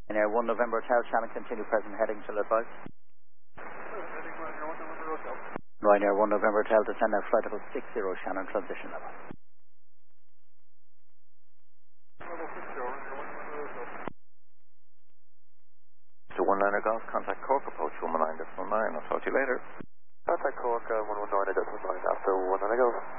Ryanair 1 November Hotel, Shannon, continue present heading till advice. Ryanair 1 November Hotel, descend now flight level 60, Shannon, transition level. To 19 Golf, contact Cork, approach 119.9. I'll talk to you later. Contact Cork, 119.9 after 19 Golf.